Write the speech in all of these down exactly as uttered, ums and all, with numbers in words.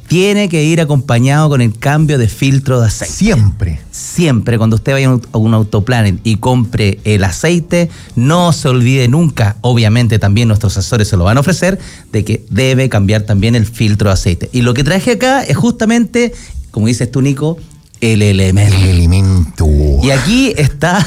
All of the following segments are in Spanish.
tiene que ir acompañado con el cambio de filtro de aceite. Siempre. Siempre, cuando usted vaya a un Autoplanet y compre el aceite, no se olvide nunca, obviamente también nuestros asesores se lo van a ofrecer, de que debe cambiar también el filtro de aceite. Y lo que traje acá es justamente, como dices tú, Nico, el elemento. El elemento. Y aquí está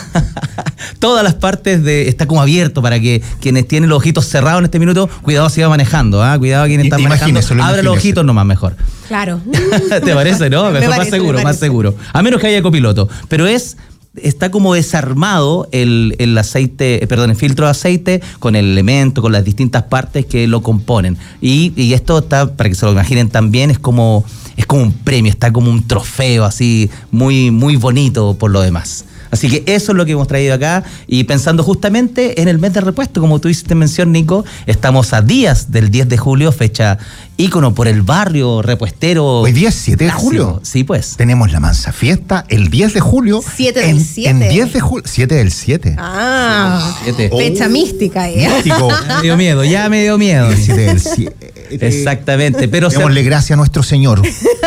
todas las partes de, está como abierto para que quienes tienen los ojitos cerrados en este minuto, cuidado si va manejando, ¿ah? Cuidado a quienes están manejando, abra los ojitos nomás mejor. Claro. ¿Te parece, no? Mejor, parece, más seguro, me más seguro. A menos que haya copiloto. Pero es, está como desarmado el, el aceite, perdón, el filtro de aceite con el elemento, con las distintas partes que lo componen. Y, y esto está, para que se lo imaginen también, es como, es como un premio, está como un trofeo así, muy, muy bonito por lo demás. Así que eso es lo que hemos traído acá, y pensando justamente en el mes de repuesto, como tú hiciste mención, Nico, estamos a días del diez de julio, fecha ícono por el barrio repuestero. Hoy día es siete de julio. Sí, pues. Tenemos la mansa fiesta el diez de julio. siete del siete. En diez de julio. siete del siete. Ah, siete. Fecha Oh, mística, ¿eh? Místico. Me dio miedo, ya me dio miedo. El siete del siete. Exactamente, pero démosle gracias a nuestro Señor.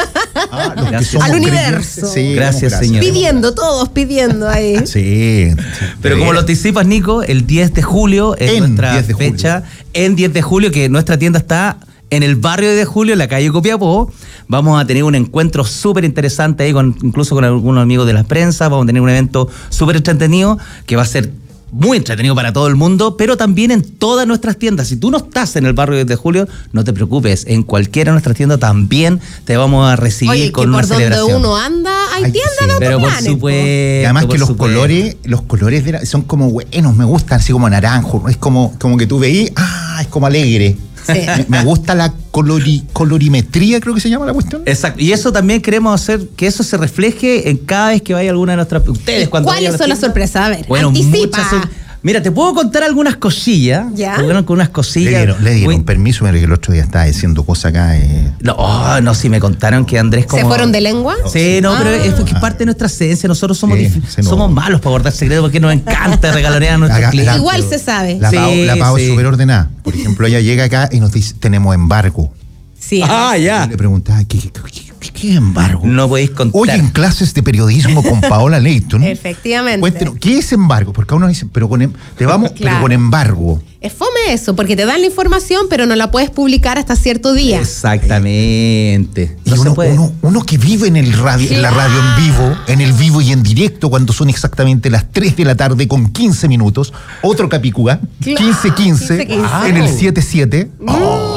Ah, los Gracias. que somos Al creyentes. universo. Sí, Gracias, damos Señor. Pidiendo, todos pidiendo ahí. Sí. Pero como lo anticipas, Nico, el diez de julio es En nuestra diez de fecha, julio. en diez de julio, que nuestra tienda está en el barrio de Julio, en la calle Copiapó. Vamos a tener un encuentro súper interesante ahí, con, incluso con algunos amigos de la prensa. Vamos a tener un evento súper entretenido que va a ser muy entretenido para todo el mundo, pero también en todas nuestras tiendas. Si tú no estás en el barrio diez de julio, no te preocupes, en cualquiera de nuestras tiendas también te vamos a recibir. Oye, con que una por donde celebración. uno anda hay Ay, tiendas sí. de Pero por Autoplanet, po. supuesto. Y además que por los supuesto. colores, los colores de la- son como buenos, me gustan, así como naranjo. Es como, como que tú veís, ah, es como alegre. Sí. Me, me gusta la colori, colorimetría, creo que se llama la cuestión. Exacto, y eso también queremos hacer que eso se refleje en cada vez que vaya alguna de nuestras. Ustedes cuando vayan a ¿Cuáles la son las tienda. sorpresas? A ver, Bueno, anticipa. muchas son- Mira, te puedo contar algunas cosillas. ¿Ya? Te puedo con unas Le cosillas. dieron, le dieron muy- permiso, mira que el otro día estaba diciendo cosas acá. Eh. No, oh, no, si me contaron que Andrés como. ¿Se fueron de lengua? Sí, no, Ah. pero es porque es parte de nuestra esencia. Nosotros somos, Sí, dif- sí, no. somos malos para guardar secretos porque nos encanta regalonear a nuestros La- clientes. la- Igual se sabe. La Sí, Pau, la Pau sí. es súper ordenada. Por ejemplo, ella llega acá y nos dice, tenemos embargo. Sí. Ah, ya. Y le preguntaba, ¿qué, qué, qué, qué embargo? No podéis contar. Hoy en clases de periodismo con Paola Leighton. Efectivamente. Cuéntenos, ¿qué es embargo? Porque a uno dice, pero con, em- te vamos, pero Claro. con embargo. Es fome eso, porque te dan la información, pero no la puedes publicar hasta cierto día. Exactamente. Y No se uno, puede. uno, uno que vive en el radio, en la radio en vivo, en el vivo y en directo, cuando son exactamente las tres de la tarde con quince minutos, otro Capicúa, Claro, quince quince, quince quince. en el siete siete. Oh,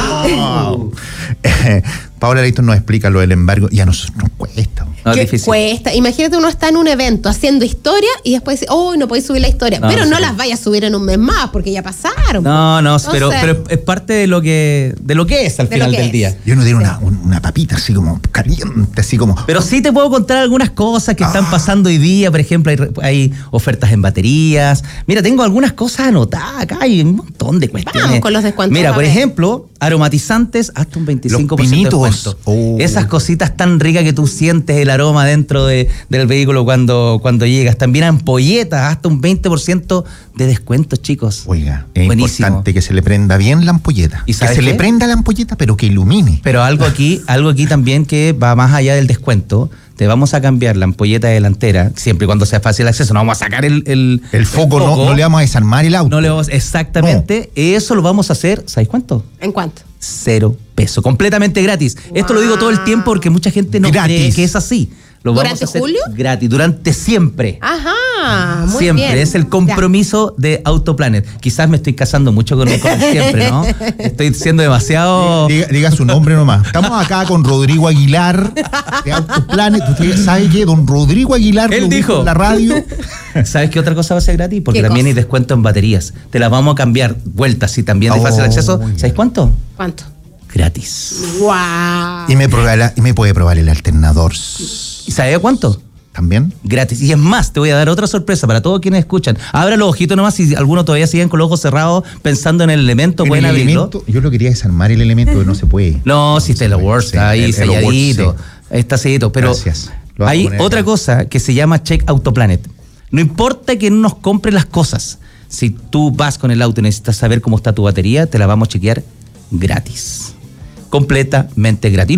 wow. Eh, Paola Leighton nos explica lo del embargo y a nosotros nos cuesta. No, es ¿Qué difícil. cuesta? Imagínate, uno está en un evento haciendo historia y después dice, oh, no podéis subir la historia. No, pero no no se las vayas a subir en un mes más porque ya pasaron. No, no, Entonces, pero, pero es parte de lo que de lo que es al De lo final que del es. día. Y uno tiene una, un- una papita así como caliente, así como. Pero sí te puedo contar algunas cosas que están pasando hoy día. Por ejemplo, hay, re- hay ofertas en baterías. Mira, tengo algunas cosas anotadas acá. Hay un montón de cuestiones. Vamos con los descuentos, Mira, a por ver. ejemplo, aromatizantes hasta un veinticinco por ciento de pinitos. descuento. Oh. Esas cositas tan ricas que tú sientes el aroma dentro de, del vehículo cuando, cuando llegas. También ampolletas, hasta un veinte por ciento de descuento, chicos. Oiga, es Buenísimo. importante que se le prenda bien la ampolleta. ¿Y Que sabes se le qué? prenda la ampolleta, pero que ilumine. Pero algo aquí, algo aquí también que va más allá del descuento. Te vamos a cambiar la ampolleta delantera, siempre y cuando sea fácil el acceso. No vamos a sacar el, el, El foco, No, no le vamos a desarmar el auto. No le vamos, exactamente. Eso lo vamos a hacer, ¿sabes cuánto? ¿En cuánto? Cero peso, completamente gratis. Esto lo digo todo el tiempo porque mucha gente no Gratis. cree que es así. Lo ¿Durante vamos a hacer julio? gratis, durante siempre. Ajá, muy Siempre, bien. es el compromiso de Autoplanet. Quizás me estoy casando mucho con, con el siempre, ¿no? Estoy siendo demasiado... Diga, diga su nombre nomás. Estamos acá con Rodrigo Aguilar de Autoplanet. ¿Usted sabe qué? Don Rodrigo Aguilar Él lo dijo. en la radio. ¿Sabes qué otra cosa va a ser gratis? Porque ¿Qué también cosa? hay descuento en baterías. Te las vamos a cambiar vueltas y también de fácil Oh, acceso. ya. ¿Sabes cuánto? ¿Cuánto? Gratis. ¡Wow! Y me, probará- y me puede probar el alternador ¿Y sabes cuánto? también. Gratis. Y es más, te voy a dar otra sorpresa para todos quienes escuchan. Abra los ojitos nomás, si algunos todavía siguen con los ojos cerrados pensando en el elemento, En pueden el abrirlo. elemento, yo lo quería desarmar el elemento, pero no se puede. No, si está el Word, Sí, está ahí el- el Word, selladito. sí. Está selladito. Pero Gracias. Lo vamos a hay poner otra acá. cosa que se llama Check Autoplanet. No importa que no nos compre las cosas. Si tú vas con el auto y necesitas saber cómo está tu batería, te la vamos a chequear gratis. Completamente gratis.